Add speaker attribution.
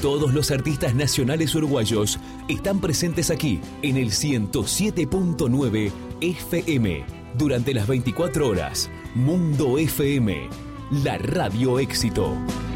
Speaker 1: Todos los artistas nacionales uruguayos están presentes aquí en el 107.9 FM. Durante las 24 horas, Mundo FM, la radio éxito.